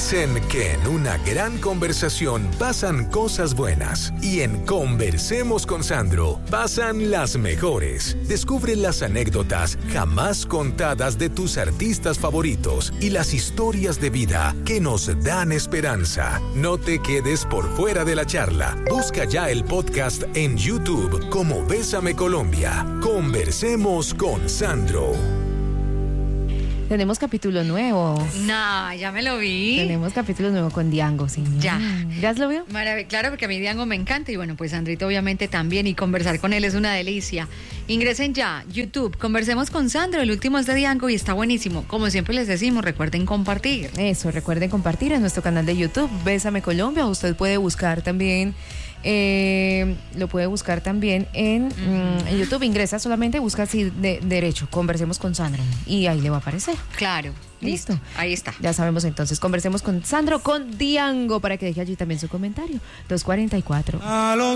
Dicen que en una gran conversación pasan cosas buenas y en Conversemos con Sandro pasan las mejores. Descubre las anécdotas jamás contadas de tus artistas favoritos y las historias de vida que nos dan esperanza. No te quedes por fuera de la charla. Busca ya el podcast en YouTube como Bésame Colombia. Conversemos con Sandro. Tenemos capítulo nuevo. No, ya me lo vi. Tenemos capítulo nuevo con Diango, señor. ¿Ya lo vio? Claro, porque a mí Diango me encanta y bueno, pues Sandrito obviamente también y conversar con él es una delicia. Ingresen ya, YouTube, Conversemos con Sandro, el último es de Diango y está buenísimo. Como siempre les decimos, recuerden compartir. Eso, recuerden compartir en nuestro canal de YouTube, Bésame Colombia. Usted puede buscar también... lo puede buscar también en YouTube. Ingresa solamente, busca así de derecho, Conversemos con Sandro y ahí le va a aparecer. Claro, listo. Ahí está. Ya sabemos entonces, Conversemos con Sandro con Diango para que deje allí también su comentario. 2:44.